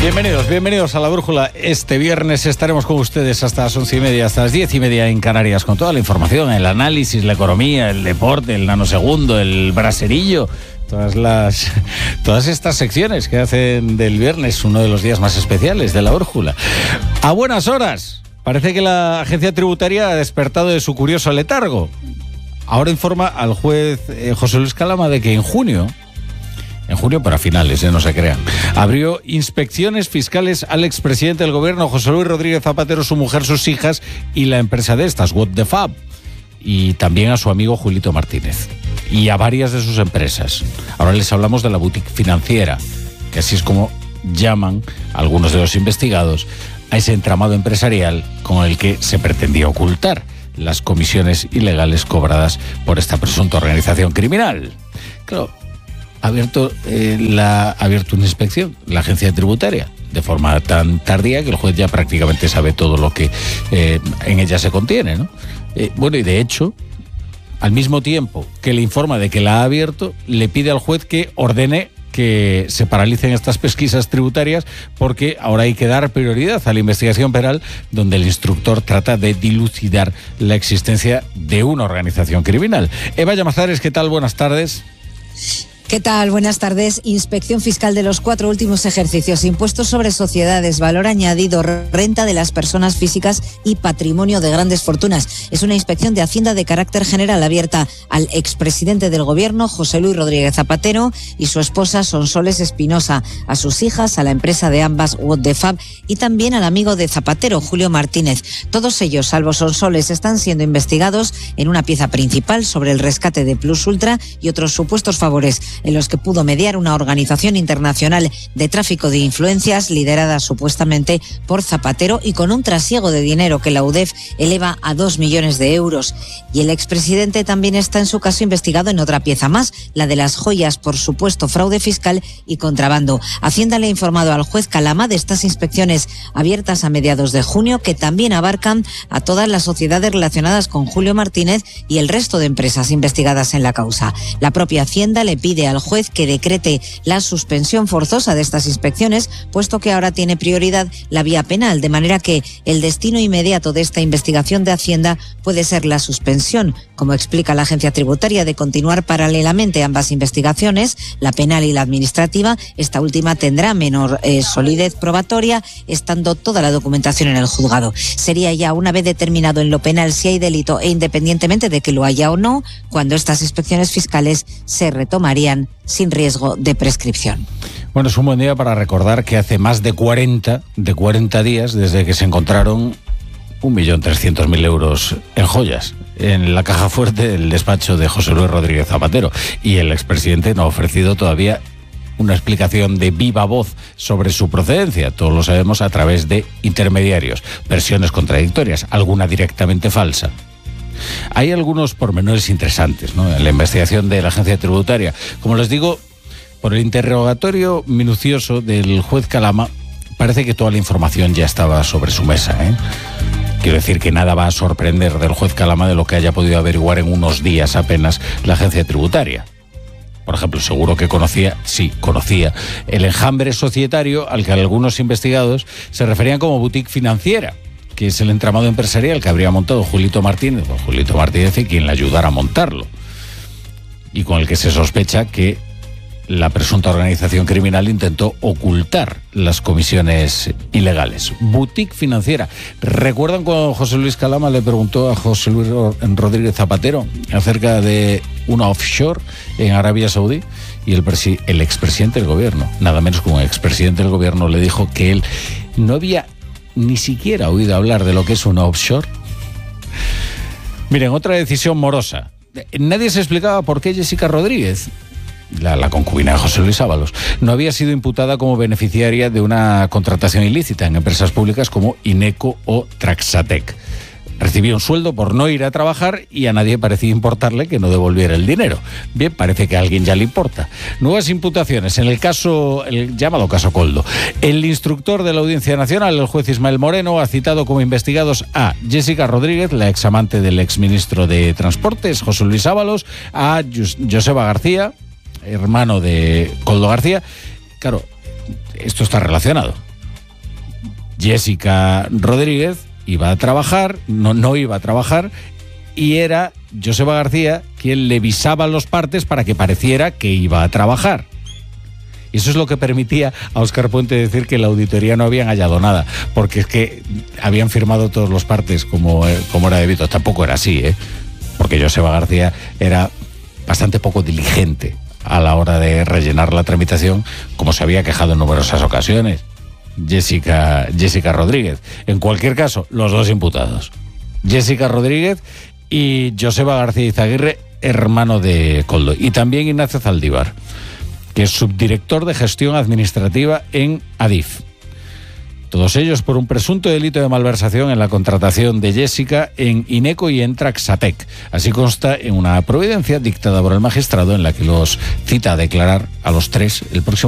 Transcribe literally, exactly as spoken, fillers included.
Bienvenidos, bienvenidos a La Brújula. Este viernes estaremos con ustedes hasta las once y media, hasta las diez y media en Canarias, con toda la información, el análisis, la economía, el deporte, el nanosegundo, el braserillo, todas las, todas estas secciones que hacen del viernes uno de los días más especiales de La Brújula. A buenas horas. Parece que la agencia tributaria ha despertado de su curioso letargo. Ahora informa al juez eh, José Luis Calama de que en junio, en junio para finales, eh, no se crean, abrió inspecciones fiscales al expresidente del gobierno, José Luis Rodríguez Zapatero, su mujer, sus hijas y la empresa de estas, What the Fab, y también a su amigo Julito Martínez y a varias de sus empresas. Ahora les hablamos de la boutique financiera, que así es como llaman algunos de los investigados a ese entramado empresarial con el que se pretendía ocultar las comisiones ilegales cobradas por esta presunta organización criminal. Claro, ha abierto, eh, la, ha abierto una inspección la agencia tributaria de forma tan tardía que el juez ya prácticamente sabe todo lo que eh, en ella se contiene, ¿no? Eh, bueno, y de hecho, al mismo tiempo que le informa de que la ha abierto, le pide al juez que ordene que se paralicen estas pesquisas tributarias porque ahora hay que dar prioridad a la investigación penal, donde el instructor trata de dilucidar la existencia de una organización criminal. Eva Llamazares, ¿qué tal? Buenas tardes. ¿Qué tal? Buenas tardes. Inspección fiscal de los cuatro últimos ejercicios. Impuestos sobre sociedades, valor añadido, renta de las personas físicas y patrimonio de grandes fortunas. Es una inspección de Hacienda de carácter general abierta al expresidente del gobierno, José Luis Rodríguez Zapatero, y su esposa, Sonsoles Espinosa, a sus hijas, a la empresa de ambas, What the Fab, y también al amigo de Zapatero, Julio Martínez. Todos ellos, salvo Sonsoles, están siendo investigados en una pieza principal sobre el rescate de Plus Ultra y otros supuestos favores en los que pudo mediar una organización internacional de tráfico de influencias liderada supuestamente por Zapatero y con un trasiego de dinero que la U D E F eleva a dos millones de euros. Y el expresidente también está en su caso investigado en otra pieza más, la de las joyas por supuesto fraude fiscal y contrabando. Hacienda le ha informado al juez Calama de estas inspecciones abiertas a mediados de junio, que también abarcan a todas las sociedades relacionadas con Julio Martínez y el resto de empresas investigadas en la causa. La propia Hacienda le pide al juez que decrete la suspensión forzosa de estas inspecciones, puesto que ahora tiene prioridad la vía penal, de manera que el destino inmediato de esta investigación de Hacienda puede ser la suspensión, como explica la agencia tributaria, de continuar paralelamente ambas investigaciones, la penal y la administrativa. Esta última tendrá menor eh, solidez probatoria, estando toda la documentación en el juzgado. Sería ya una vez determinado en lo penal si hay delito e independientemente de que lo haya o no, cuando estas inspecciones fiscales se retomarían sin riesgo de prescripción. Bueno, es un buen día para recordar que hace más de cuarenta, de cuarenta días desde que se encontraron un millón trescientos mil euros en joyas en la caja fuerte del despacho de José Luis Rodríguez Zapatero, y el expresidente no ha ofrecido todavía una explicación de viva voz sobre su procedencia. Todos lo sabemos a través de intermediarios, versiones contradictorias, alguna directamente falsa. Hay algunos pormenores interesantes, ¿no?, en la investigación de la agencia tributaria. Como les digo, por el interrogatorio minucioso del juez Calama, parece que toda la información ya estaba sobre su mesa, ¿eh? Quiero decir que nada va a sorprender del juez Calama de lo que haya podido averiguar en unos días apenas la agencia tributaria. Por ejemplo, seguro que conocía, sí, conocía el enjambre societario al que algunos investigados se referían como boutique financiera, que es el entramado empresarial que habría montado Julito Martínez, o Julito Martínez y quien le ayudara a montarlo, y con el que se sospecha que la presunta organización criminal intentó ocultar las comisiones ilegales. Boutique financiera. ¿Recuerdan cuando José Luis Calama le preguntó a José Luis Rodríguez Zapatero acerca de una offshore en Arabia Saudí? Y el, presi- el expresidente del gobierno, nada menos que un expresidente del gobierno, le dijo que él no había ni siquiera oído hablar de lo que es una offshore. Miren, otra decisión morosa. Nadie se explicaba por qué Jessica Rodríguez, la, la concubina de José Luis Ábalos, no había sido imputada como beneficiaria de una contratación ilícita en empresas públicas como Ineco o Traxatec. Recibió un sueldo por no ir a trabajar y a nadie parecía importarle que no devolviera el dinero. Bien, parece que a alguien ya le importa. Nuevas imputaciones en el caso, el llamado caso Coldo. El instructor de la Audiencia Nacional, el juez Ismael Moreno, ha citado como investigados a Jessica Rodríguez, la examante del exministro de Transportes, José Luis Ábalos, a Joseba García, hermano de Coldo García. Claro, esto está relacionado. Jessica Rodríguez iba a trabajar, no, no iba a trabajar, y era Joseba García quien le visaba los partes para que pareciera que iba a trabajar. Y eso es lo que permitía a Óscar Puente decir que en la auditoría no habían hallado nada, porque es que habían firmado todos los partes como, como era debido. Tampoco era así, ¿eh? Porque Joseba García era bastante poco diligente a la hora de rellenar la tramitación, como se había quejado en numerosas ocasiones Jessica, Jessica Rodríguez. En cualquier caso, los dos imputados, Jessica Rodríguez y Joseba García Izaguirre, hermano de Koldo, y también Ignacio Zaldívar, que es subdirector de gestión administrativa en Adif. Todos ellos por un presunto delito de malversación en la contratación de Jessica en Ineco y en Traxatec. Así consta en una providencia dictada por el magistrado en la que los cita a declarar a los tres el próximo